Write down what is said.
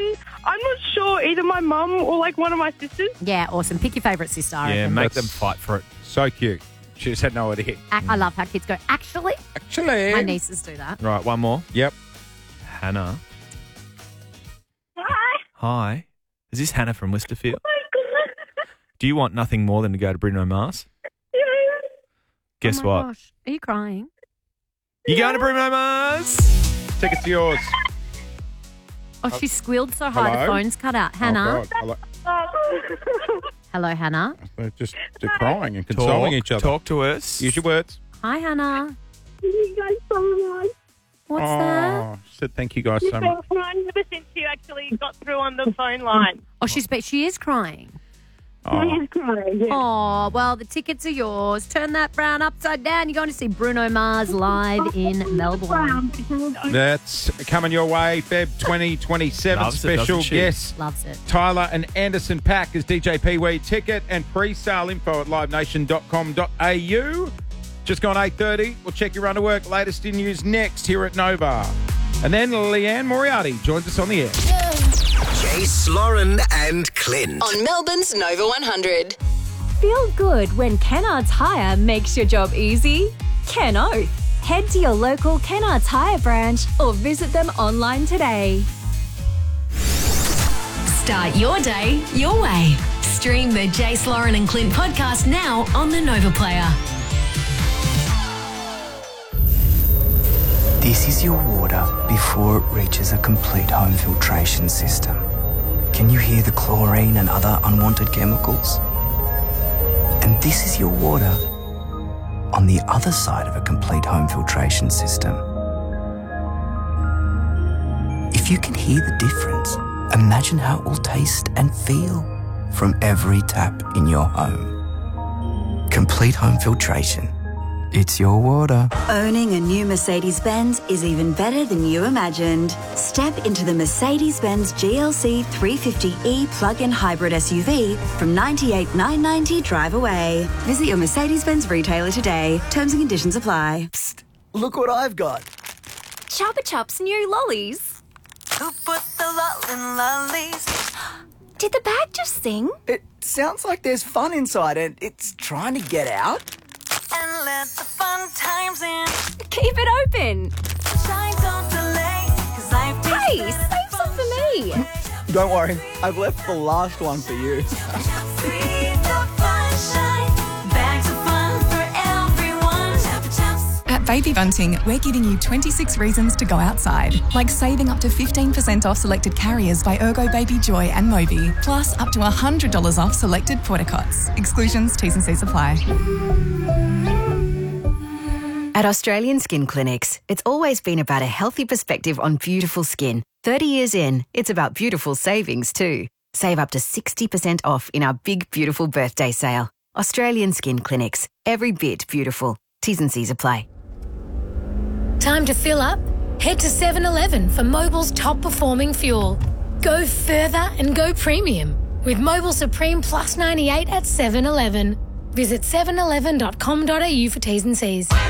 I'm not sure. Either my mum or like one of my sisters. Yeah, awesome. Pick your favourite sister. I reckon. Make them fight for it. So cute. She just had no idea. I love how kids go, actually. Actually. My nieces do that. Right, one more. Yep. Hannah. Hi. Hi. Is this Hannah from Westerfield? Oh my God. Do you want nothing more than to go to Bruno Mars? Yeah. Guess Oh my what? gosh. Are you crying? You going to Bruno Mars? Tickets yours. Oh, she squealed so hard the Hello? phone's cut out. Hannah. Oh, God. Hello, Hannah. They're crying and consoling each other. Talk to us. Use your words. Hi, Hannah. You guys so much. What's that? Oh, she said thank you guys so You've much. been crying ever since you actually got through on the phone line. Oh, she is crying. Oh. She's crying. Yeah. Oh, well, the tickets are yours. Turn that frown upside down. You're going to see Bruno Mars live in Melbourne. That's coming your way, Feb 2027 Loves it, special doesn't she? guest. Loves it. Tyler and Anderson Paak is DJ Pee Wee. Ticket and pre-sale info at livenation.com.au. Just gone 8:30. We'll check your run to work. Latest in news next here at Nova. And then Leanne Moriarty joins us on the air. Jace, Lauren and Clint. On Melbourne's Nova 100. Feel good when Kennards Hire makes your job easy? Ken Oath. Head to your local Kennards Hire branch or visit them online today. Start your day your way. Stream the Jace, Lauren and Clint podcast now on the Nova Player. This is your water before it reaches a complete home filtration system. Can you hear the chlorine and other unwanted chemicals? And this is your water on the other side of a complete home filtration system. If you can hear the difference, imagine how it will taste and feel from every tap in your home. Complete home filtration. It's your water. Owning a new Mercedes-Benz is even better than you imagined. Step into the Mercedes-Benz GLC 350e plug-in hybrid SUV from $98,990 drive away. Visit your Mercedes-Benz retailer today. Terms and conditions apply. Psst, look what I've got. Chupa Chups new lollies. Who put the lol in lollies? Did the bag just sing? It sounds like there's fun inside and it's trying to get out. And let the fun times in. Keep it open. Shine, don't delay, 'cause I've Hey, tasted save some for me. Don't worry, I've left the last one for you. Sweet, the fun shine. Bags of fun for everyone. Chupa Chups. At Baby Bunting, we're giving you 26 reasons to go outside, like saving up to 15% off selected carriers by Ergo Baby Joy and Moby, plus up to $100 off selected portacots. Exclusions, T's and C's apply. At Australian Skin Clinics, it's always been about a healthy perspective on beautiful skin. 30 years in, it's about beautiful savings too. Save up to 60% off in our big, beautiful birthday sale. Australian Skin Clinics. Every bit beautiful. T's and C's apply. Time to fill up? Head to 7-Eleven for Mobil's top-performing fuel. Go further and go premium with Mobil Supreme Plus 98 at 7-Eleven. Visit 7eleven.com.au for T's and C's.